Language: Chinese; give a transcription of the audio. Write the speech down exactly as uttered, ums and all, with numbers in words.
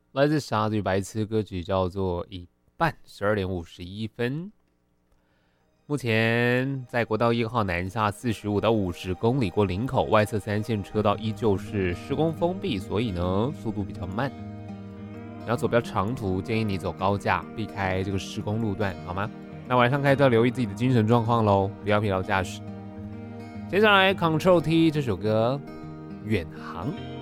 来自傻子与白痴歌曲叫做一半，十二点五十一分。目前在国道一号南下四十五到五十公里过林口，外侧三线车道依旧是施工封闭，所以呢速度比较慢。你要走比较长途，建议你走高架，避开这个施工路段，好吗？那晚上开车要留意自己的精神状况咯，不要疲劳驾驶。接下来 Control T 这首歌，远航。